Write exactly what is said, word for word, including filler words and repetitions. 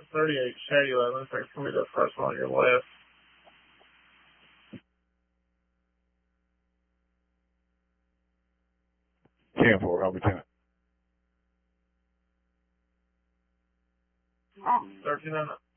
thirty-eight Shady eleven. Thanks for me the first one on your left. ten four, help Lieutenant. thirteen oh nine.